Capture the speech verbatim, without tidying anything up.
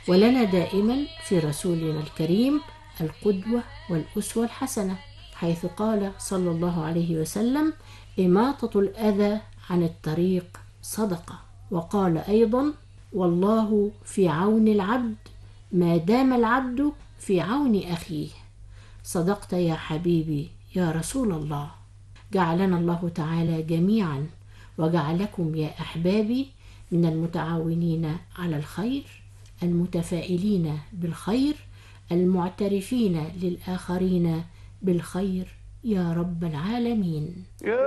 ولنا دائما في رسولنا الكريم القدوة والأسوة الحسنة، حيث قال صلى الله عليه وسلم: إماطة الأذى عن الطريق صدقة. وقال أيضا: والله في عون العبد ما دام العبد في عون أخيه. صدقت يا حبيبي يا رسول الله. جعلنا الله تعالى جميعا وجعلكم يا أحبابي من المتعاونين على الخير، المتفائلين بالخير، المعترفين للآخرين بالخير يا رب العالمين.